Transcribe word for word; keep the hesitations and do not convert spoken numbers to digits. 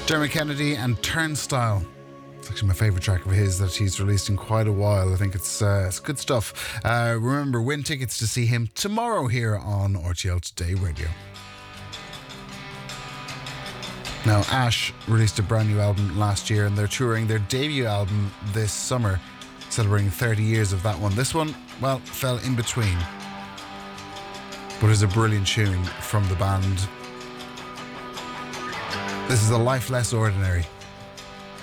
Dermot Kennedy and Turnstile. It's actually my favourite track of his that he's released in quite a while. I think it's uh, it's good stuff. Uh, remember, win tickets to see him tomorrow here on R T L Today Radio. Now, Ash released a brand new album last year and they're touring their debut album this summer, celebrating thirty years of that one. This one, well, fell in between, but is a brilliant tune from the band. This is A Life Less Ordinary.